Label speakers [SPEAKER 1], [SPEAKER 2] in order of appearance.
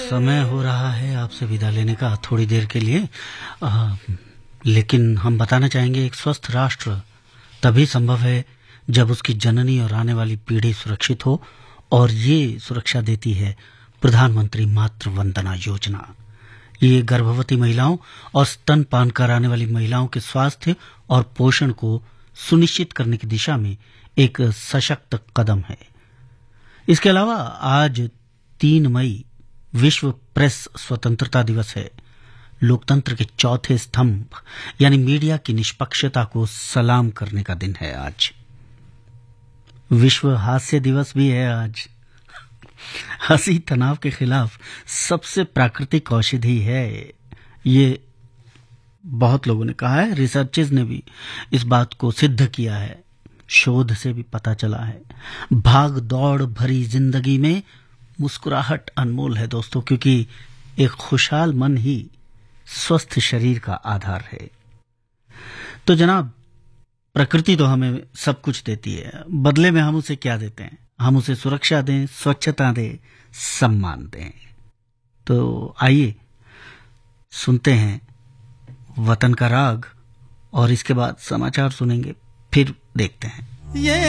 [SPEAKER 1] समय हो रहा है आपसे विदा लेने का थोड़ी देर के लिए। लेकिन हम बताना चाहेंगे एक स्वस्थ राष्ट्र तभी संभव है जब उसकी जननी और आने वाली पीढ़ी सुरक्षित हो, और ये सुरक्षा देती है प्रधानमंत्री मातृ वंदना योजना। ये गर्भवती महिलाओं और स्तनपान कराने वाली महिलाओं के स्वास्थ्य और पोषण को सुनिश्चित करने की दिशा में एक सशक्त कदम है। इसके अलावा आज 3 मई विश्व प्रेस स्वतंत्रता दिवस है। लोकतंत्र के चौथे स्तंभ यानी मीडिया की निष्पक्षता को सलाम करने का दिन है आज। विश्व हास्य दिवस भी है आज। हंसी तनाव के खिलाफ सबसे प्राकृतिक औषधि है, ये बहुत लोगों ने कहा है। रिसर्चर्स ने भी इस बात को सिद्ध किया है, शोध से भी पता चला है। भाग दौड़ भरी जिंदगी में मुस्कुराहट अनमोल है दोस्तों, क्योंकि एक खुशहाल मन ही स्वस्थ शरीर का आधार है। तो जनाब, प्रकृति तो हमें सब कुछ देती है, बदले में हम उसे क्या देते हैं? हम उसे सुरक्षा दें, स्वच्छता दें, सम्मान दें। तो आइए सुनते हैं वतन का राग और इसके बाद समाचार सुनेंगे, फिर देखते हैं।